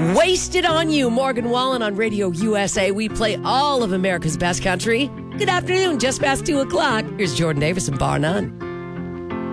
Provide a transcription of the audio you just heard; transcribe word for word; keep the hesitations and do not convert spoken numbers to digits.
Wasted on You, Morgan Wallen on Radio U S A. We play all of America's best country. Good afternoon, just past two o'clock. Here's Jordan Davis and Bar None.